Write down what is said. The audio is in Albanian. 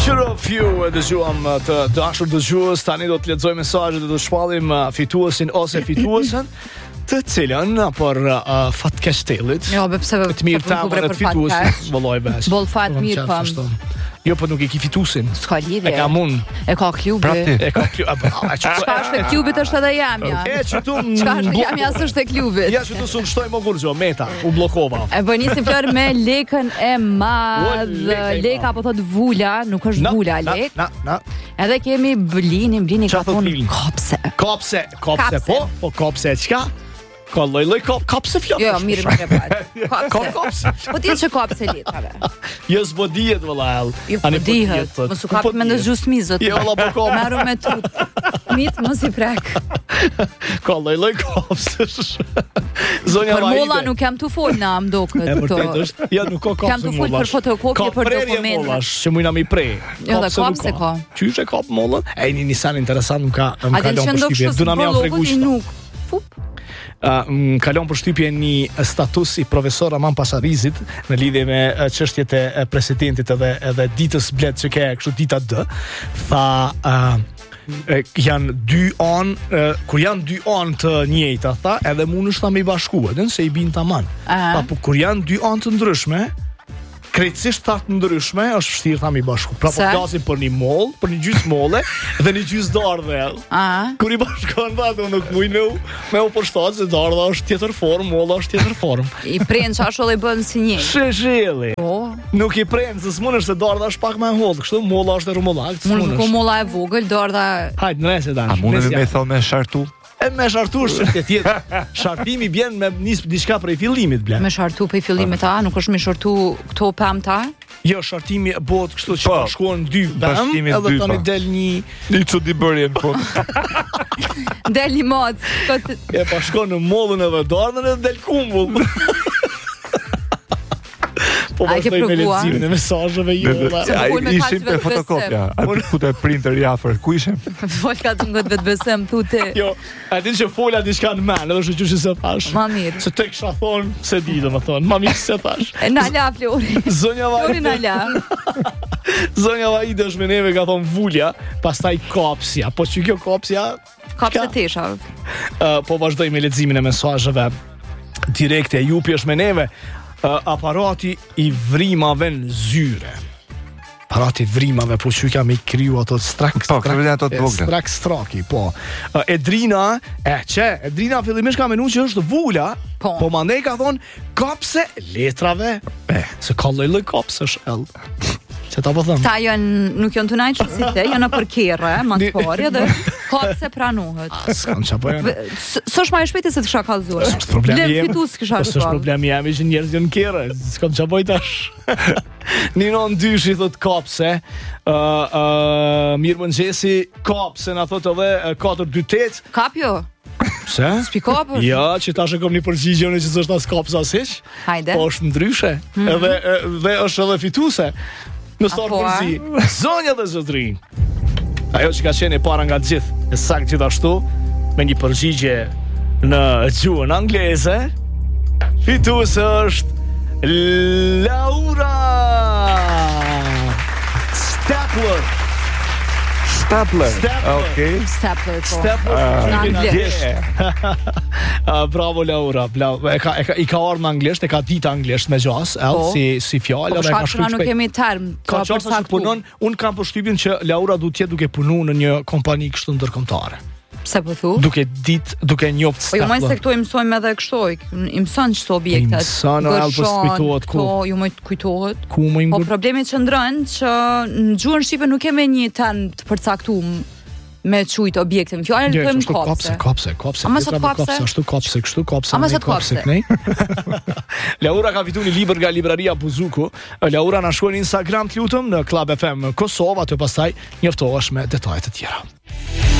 Picture of You e dëgjuam të dashur dëgjues, tani do të lexoj mesazhet dhe do shpallim fituesin ose fituesen, të cilën për fatkeqëllit. Jo, pse të mirë ta për fituesin, vëllai bash. Boll fat mirë po. Jo, po nuk e ki fituesin. S'ka lidhje. E ka mund. E ka klubi. E ka klubi. Çka është e klubit është edhe jamja. E çtu. Çka është jamja është e klubit. Ja çtu s'u shtoj më kurrë, meta, u bllokova. E bëj nisim flor me lekën e madh. Leka apo thot vula, nuk është vula lek. Na. Edhe kemi Blini ka thonë kopse. Kopse po kopse çka? Ka lloj kopse flok. Jo, mirë pa. Kopse. Po ti çe kopse letrave. Jo s'po dihet vëllai. Ani dihet. Mos u kap me ndëzgjus mizët. Jo valla po kam. Marrë me tut. Mit mos I prek. Ka lloj kopse. Zonja Vajde. Për molla nuk jam tu fol na am dokët. E vërtet është. Ja nuk ka kopse. Kam tu fol për fotokopje për dokumente. Mollash, që mujna mi prej. Jo, da kopse ka. Qysh e kap mollën? Ai një Nissan interesant më ka lënë për shtypje. Do na më fregush. Më kalon për shtypje një status I profesor Aman Pasarizit në lidhje me çështjet e presidentit edhe ditës blet që ke kështu dita D. Tha janë dy anë, kur janë dy anë të njëjta, tha, edhe mundesh ta më I bashkuar, se I bin tamam. Po kur janë dy anë të ndryshme, krejtësisht të ndryshme, është vështirë tha mi bashku. Pra po flasim për një mollë, për një gjysmë molle dhe një gjysmë dardhe. Kur I bashkon do nuk mujnë me u përshtat se dardha është tjetër formë, molla është tjetër formë. I pren çfarë I bën si një. Shesheli. Nuk I pren, se s'mundesh se dardha është pak më e hollë, kështu molla është e rrumullak, s'mundesh. Mund ku molla e vogël, dardha. Hajde, nëse dash. A mundet me thonë me shartu? E me shartu është çështje tjetër. Shartimi vjen me nis diçka prej fillimit blen. Me shartu prej fillimit nuk është me shartu këto pemta? Jo, shartimi bëhet kështu që bashkohen dy pemë, edhe tani del një çudi bërje në fund. Del një mod. E bashkon në mollën edhe dardhën edhe del kumbull. Po vazhdoj me leximin e mesazheve jolla. Ishim te fotokopja. Aty futet printer I afër. Ku ishim? Folka të ngot vetbesëm thotë. Jo, a din që fola diçka në mend, edhe është gjë se thash. Ma mirë. Se tek kisha thon, se di domethën. Ma mirë se thash. E na la Flori. Zonja Vajde. Flori na la. Zonja Vajde është me neve ka thon vulja, pastaj kopsja. Po çu kjo kopsja? Kopse tesha. Po vazhdoj me leximin e mesazheve direkte. Jupi është me neve. Aparati I vrimave në zyre. Aparati vrimave, po që kam I kriju ato straki, po. Edrina fillimisht ka menu që është vula, po mandej ka thonë kopse letrave, se ka lloj kopse është që ta po thëmë. Ta nuk janë të najtë si te, janë për kere, mas pari, dhe kopse pranohet. S'kam që po janë. Së është ma e shpejti se të kisha kalzuar. Së është problemi jem. Së është problemi jem, që njerëz janë kere. S'kam që po I tash. Ninon dyshi thot kopse. Mirë mëngjesi, kopse na thot edhe 428. Kap jo? Pse? S'pi kapësh? Ja, që tash e kom një përgjigje që s'është as kopsa siç. Hajde. Po është ndryshe. Edhe është edhe fituese. Në storë përzi, zonja dhe zotrin. Ajo që ka qenë e para nga gjithë, e saktë gjithashtu, me një përgjigje në gjuhën angleze, fituese është Laura Stapler. Okej. Stapler. Në anglisht. Bravo Laura. I ka ardhur në anglisht, e ka ditë anglisht me gjas, si fjalë dhe ka shkruar. Nuk kemi term. Ka çfarë që punon, un kam përshtypjen që Laura duhet të jetë duke punuar në një kompani kështu ndërkombëtare. Pse po thu? Duke njoft stafë. Po ju mëse këto I mësojmë edhe kështu, I mëson çto objektet. Mëson edhe përspitohet ku. Po ju më kujtohet. Ku më Po problemi qëndron që në gjuhën shqipe nuk kemi një term të përcaktuar me çujt objektin. Fjalën e thojmë kopse. Ama sot kopse, ashtu kopse, kështu kopse. Ama sot kopse. Laura ka fituar një libër nga libraria Buzuku. Laura na shkruan në Instagram, të lutem, në Club FM Kosova, aty pastaj njoftohesh me detajet e tjera.